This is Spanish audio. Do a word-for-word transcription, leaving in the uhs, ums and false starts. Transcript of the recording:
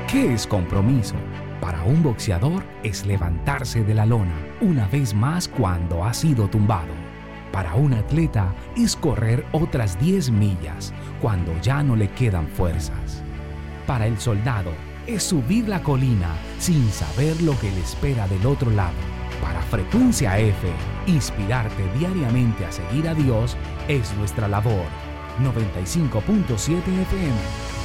¿Qué es compromiso? Para un boxeador es levantarse de la lona una vez más cuando ha sido tumbado. Para un atleta es correr otras diez millas cuando ya no le quedan fuerzas. Para el soldado es subir la colina sin saber lo que le espera del otro lado. Para Frecuencia F, inspirarte diariamente a seguir a Dios es nuestra labor. noventa y cinco punto siete F M